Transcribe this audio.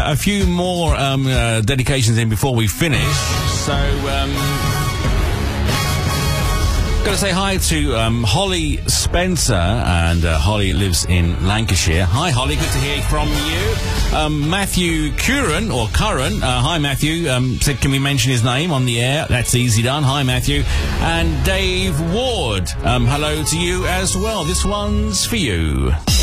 A few more dedications in before we finish. So, got to say hi to Holly Spencer, and Holly lives in Lancashire. Hi, Holly. Good to hear from you. Matthew Curran, hi, Matthew. Said, can we mention his name on the air? That's easy done. Hi, Matthew. And Dave Ward, hello to you as well. This one's for you.